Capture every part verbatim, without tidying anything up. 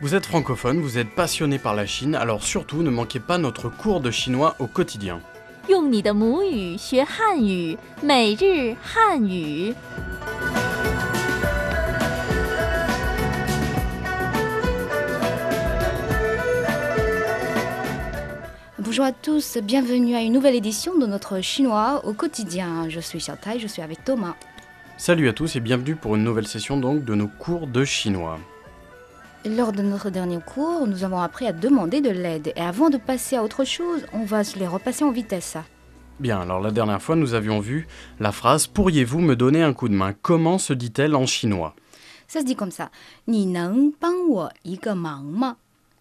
Vous êtes francophone, vous êtes passionné par la Chine, alors surtout ne manquez pas notre cours de chinois au quotidien. 用你的母语学汉语，每日汉语。 Bonjour à tous, bienvenue à une nouvelle édition de notre chinois au quotidien. Je suis Xiaotai, je suis avec Thomas. Salut à tous et bienvenue pour une nouvelle session donc de nos cours de chinois. Lors de notre dernier cours, nous avons appris à demander de l'aide. Et avant de passer à autre chose, on va se les repasser en vitesse. Bien, alors la dernière fois nous avions vu la phrase « Pourriez-vous me donner un coup de main ?» Comment se dit-elle en chinois? Ça se dit comme ça. 你能帮我一个忙吗?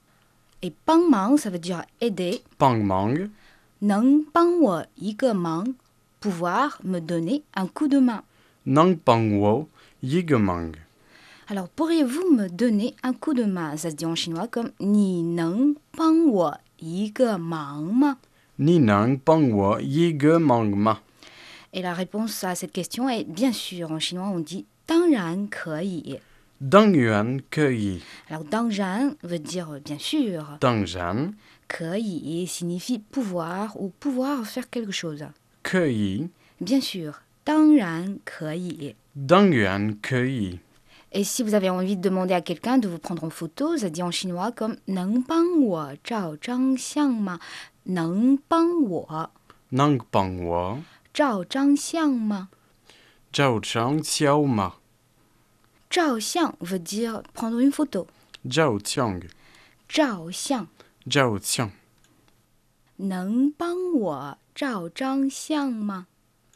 Et 帮忙, ça veut dire aider. Pang mang. 能帮我一个忙, pouvoir me donner un coup de main. Nang pang wo yigemang. Alors, pourriez-vous me donner un coup de main? Ça se dit en chinois comme 你能帮我一个忙吗? Ni nang pang wo yigemang ma. Et la réponse à cette question est bien sûr. En chinois, on dit 当然可以. Dang yuan ke yi. Alors, 当然 veut dire bien sûr. Dang jan 可以 signifie pouvoir ou pouvoir faire quelque chose. ke yi. Bien sûr, 当然可以. Dang yuan ke yi. Et si vous avez envie de demander à quelqu'un de vous prendre en photo, ça dit en chinois comme 能帮我照张相吗? 能帮我 Nang pang wo 照张相吗? zhao chang xiao ma. 照相 veut dire prendre une photo. Zhao qiang. 照相 Zhao qiang. 能帮我照张相吗?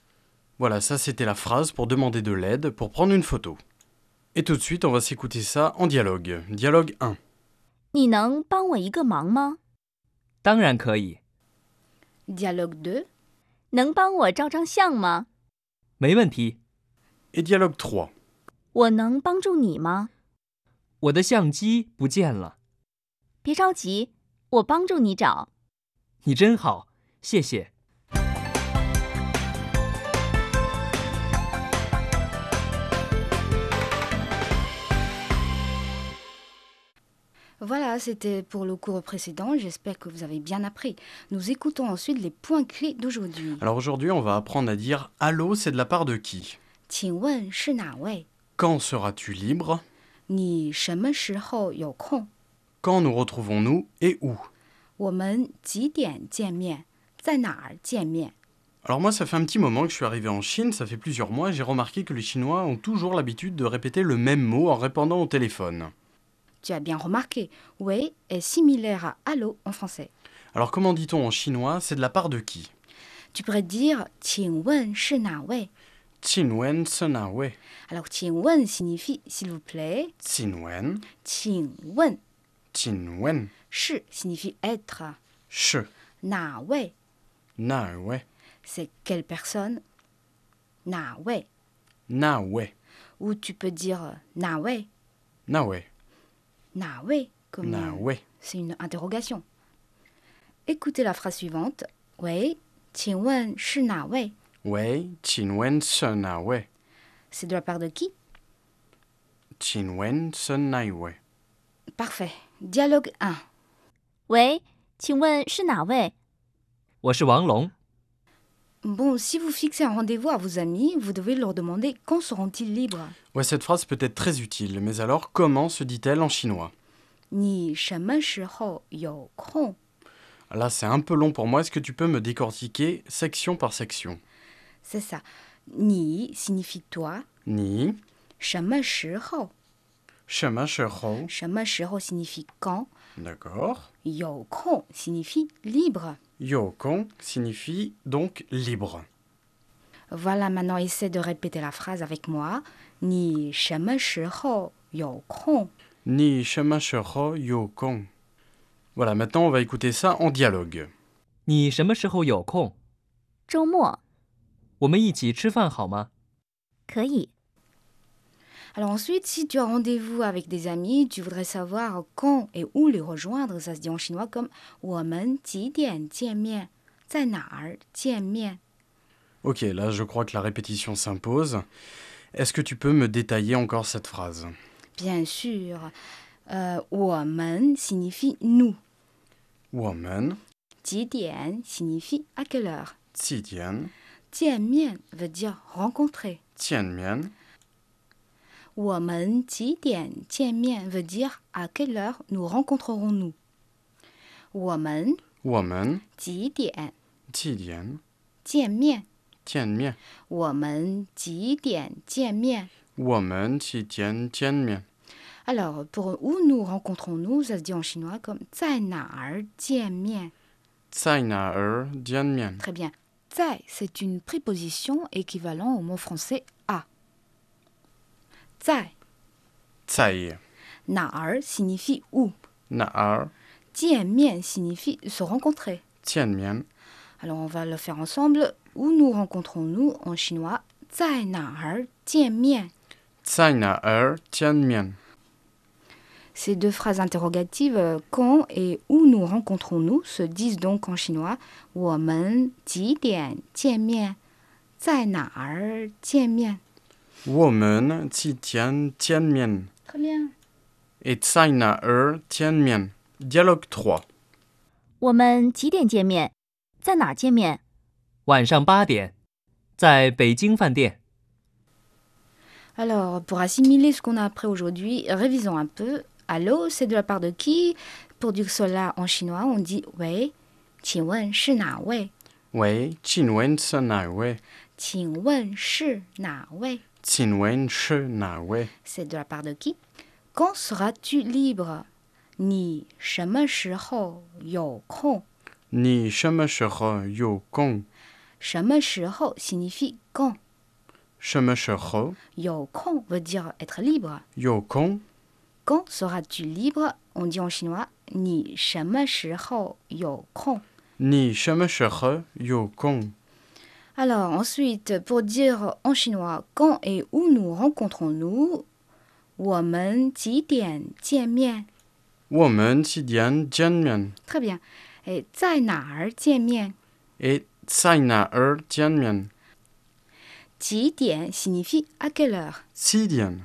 Voilà, ça c'était la phrase pour demander de l'aide pour prendre une photo. Et tout de suite, on va s'écouter ça en dialogue. Dialogue un. 你能帮我一个忙吗？ 当然可以， Dialogue deux. 能帮我照张相吗？ 没问题。 Et dialogue trois. 我能帮助你吗？ 我的相机不见了， 别着急，我帮助你找。 你真好，谢谢。 Voilà, c'était pour le cours précédent. J'espère que vous avez bien appris. Nous écoutons ensuite les points clés d'aujourd'hui. Alors aujourd'hui, on va apprendre à dire « Allô, c'est de la part de qui ?» 请问是哪位? Quand seras-tu libre? 你什么时候有空? Quand nous retrouvons-nous et où? 我们几点见面? 在哪儿见面? Alors moi, ça fait un petit moment que je suis arrivé en Chine, ça fait plusieurs mois, j'ai remarqué que les Chinois ont toujours l'habitude de répéter le même mot en répondant au téléphone. Tu as bien remarqué. Oui est similaire à allô en français. Alors comment dit-on en chinois, c'est de la part de qui? Tu pourrais dire 请问是哪位? Qinwen sena we. Alors 请问 signifie s'il vous plaît. Qinwen, 请问 Qinwen, 是 signifie être. shi, 哪位 na we, c'est quelle personne? 哪位 na we, Ou tu peux dire 哪位 na we, 哪位 comme na euh, we. c'est une interrogation. Écoutez la phrase suivante. Oui, 请问是哪位? Wei, Qinwen sena we, C'est de la part de qui? Qinwen senai we. Parfait. Dialogue un. 喂，请问是哪位？ 我是王龙， Bon, si vous fixez un rendez-vous à vos amis, vous devez leur demander quand seront-ils libres. Ouais, cette phrase peut être très utile, mais alors comment se dit-elle en chinois? 你什么时候有空? Là, c'est un peu long pour moi, est-ce que tu peux me décortiquer section par section? C'est ça. 你 signifie toi. Ni, 什么时候? shema shero, 什么时候 signifie quand. d'accord. 有空 signifie libre. Yokong signifie donc libre. Voilà, maintenant essaie de répéter la phrase avec moi. 你什么时候有空? Ni shema shero yokong. Voilà, maintenant on va écouter ça en dialogue. 你什么时候有空？ 周末我们一起吃饭好吗？ 可以。 Alors ensuite, si tu as rendez-vous avec des amis, tu voudrais savoir quand et où les rejoindre. Ça se dit en chinois comme 我们几点见面? 在哪儿见面? Ok, là je crois que la répétition s'impose. Est-ce que tu peux me détailler encore cette phrase? Bien sûr. Euh, 我们 signifie nous. 我们几点 signifie à quelle heure. 几点见面 veut dire rencontrer. 见面我们几点见面 veut dire à quelle heure nous rencontrerons-nous. 我们我们几点几点见面见面我们几点见面我们几点见面 Alors, pour où nous rencontrons-nous, ça se dit en chinois comme 在哪儿见面. 在哪儿见面 Très bien. 在 c'est une préposition équivalent au mot français à. 在在哪儿 signifie où. 哪儿见面 signifie se rencontrer. 见面 Alors, on va le faire ensemble. Où nous rencontrons-nous en chinois? 在哪儿见面在哪儿见面 Ces deux phrases interrogatives, euh, quand et où nous rencontrons-nous, se disent donc en chinois 我们几点见面在哪儿见面我们几点见面 Très bien. et 在哪儿见面 Dialogue trois 我们几点见面？在哪儿见面？ 晚上八点，在北京饭店。 Alors, pour assimiler ce qu'on a appris aujourd'hui, révisons un peu. Allô, c'est de la part de qui? Pour dire cela en chinois, on dit «喂», «请问是哪位？ 喂请问是哪位请问是哪位？ 请问是哪位 C'est de la part de qui? Quand seras-tu libre? 你什么时候有空？ 你什么时候有空什么时候 signifie quand. 什么时候有空 veut dire être libre. 有空 Quand seras-tu libre? On dit en chinois 你什么时候有空？ 你什么时候有空 Alors ensuite, pour dire en chinois quand et où nous rencontrons-nous, 我们几点见面？ 我们几点见面 Très bien. Et 在哪儿见面？ et 在哪儿见面几点 signifie à quelle heure. 几点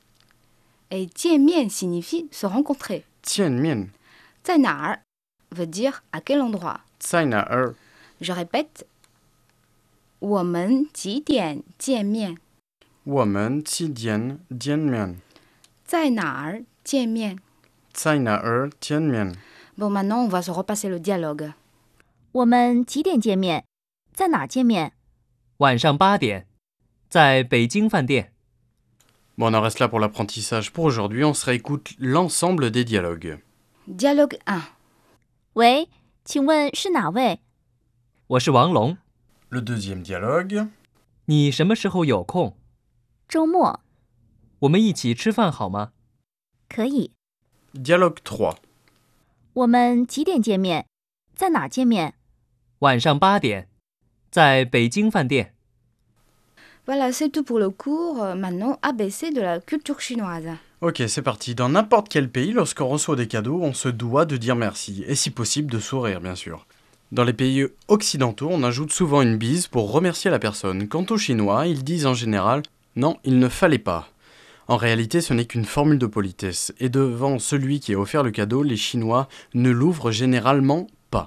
Et 见面 signifie se rencontrer. 见面在哪儿 veut dire à quel endroit. 在哪儿 Je répète. 我们几点见面？ 我们几点见面在哪儿见面？ 在哪儿见面 Bon, maintenant, on va se repasser le dialogue. 我们几点见面？在哪儿见面？ 晚上八点，在北京饭店。 Bon, on en reste là pour l'apprentissage. Pour aujourd'hui, on se réécoute l'ensemble des dialogues. Dialogue un. 喂，请问是哪位？ 我是王龙， Le deuxième dialogue. 你什么时候有空？ 周末我们一起吃饭好吗？ 可以。 Dialogue trois. 我们几点见面？在哪儿见面？ 晚上八点，在北京饭店。 Voilà, c'est tout pour le cours. Euh, Maintenant, A B C de la culture chinoise. Ok, c'est parti. Dans n'importe quel pays, lorsqu'on reçoit des cadeaux, on se doit de dire merci. Et si possible, de sourire, bien sûr. Dans les pays occidentaux, on ajoute souvent une bise pour remercier la personne. Quant aux Chinois, ils disent en général « Non, il ne fallait pas ». En réalité, ce n'est qu'une formule de politesse. Et devant celui qui a offert le cadeau, les Chinois ne l'ouvrent généralement pas.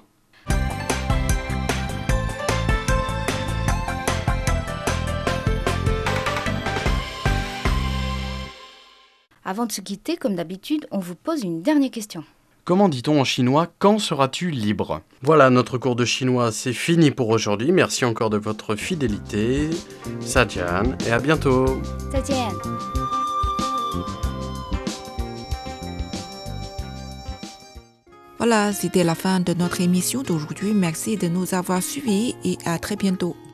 Avant de se quitter, comme d'habitude, on vous pose une dernière question. Comment dit-on en chinois « Quand seras-tu libre » Voilà, notre cours de chinois, c'est fini pour aujourd'hui. Merci encore de votre fidélité. Sajian, et à bientôt. 再见. Voilà, c'était la fin de notre émission d'aujourd'hui. Merci de nous avoir suivis et à très bientôt.